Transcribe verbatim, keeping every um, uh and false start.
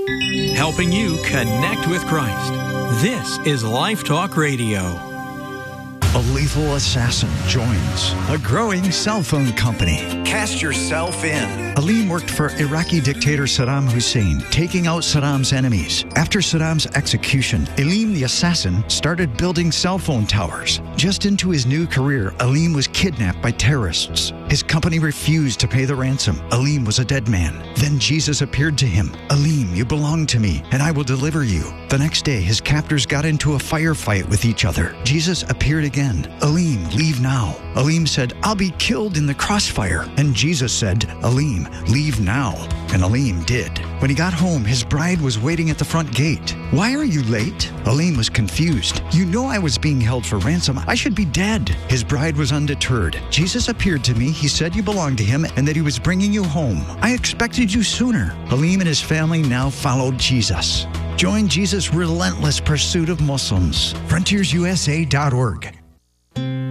helping you connect with Christ. This is Life Talk Radio. A lethal assassin joins a growing cell phone company. Cast yourself in. Aleem worked for Iraqi dictator Saddam Hussein, taking out Saddam's enemies. After Saddam's execution, Aleem the assassin started building cell phone towers. Just into his new career, Aleem was kidnapped by terrorists. His company refused to pay the ransom. Aleem was a dead man. Then Jesus appeared to him. Aleem, you belong to me, and I will deliver you. The next day, his captors got into a firefight with each other. Jesus appeared again. Aleem, leave now. Aleem said, I'll be killed in the crossfire. And Jesus said, Aleem, leave now. And Aleem did. When he got home, his bride was waiting at the front gate. Why are you late? Aleem was confused. You know I was being held for ransom. I should be dead. His bride was undeterred. Jesus appeared to me. He said you belonged to him and that he was bringing you home. I expected you sooner. Aleem and his family now followed Jesus. Join Jesus' relentless pursuit of Muslims. frontiers u s a dot org.